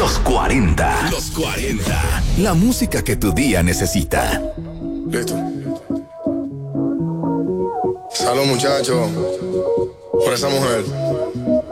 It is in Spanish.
Los 40. Los 40. La música que tu día necesita. Listo. Salud, muchachos, por esa mujer.